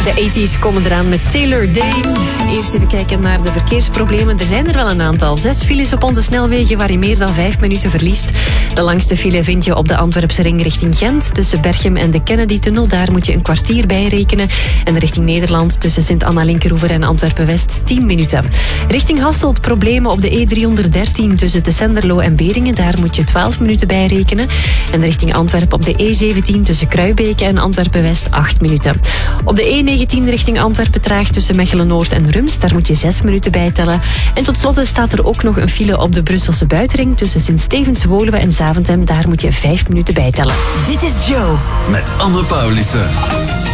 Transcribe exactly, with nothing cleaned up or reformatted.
De tachtiger komen eraan met Taylor Dayne. Eerst even kijken naar de verkeersproblemen. Er zijn er wel een aantal. Zes files op onze snelwegen waar je meer dan vijf minuten verliest. De langste file vind je op de Antwerpse ring richting Gent. Tussen Berchem en de Kennedy-tunnel. Daar moet je een kwartier bij rekenen. En richting Nederland tussen Sint-Anna-Linkeroever en Antwerpen-West tien minuten. Richting Hasselt problemen op de E driehonderddertien tussen de Senderlo en Beringen. Daar moet je twaalf minuten bij rekenen. En richting Antwerpen op de E zeventien tussen Kruibeke en Antwerpen-West acht minuten. Op de E negentien richting Antwerpen traag tussen Mechelen-Noord en Rums. Daar moet je zes minuten bij tellen. En tot slot staat er ook nog een file op de Brusselse buitenring tussen Sint-Stevens, Woluwe en Zaventem. Daar moet je vijf minuten bij tellen. Dit is Joe. Met Anne Paulissen.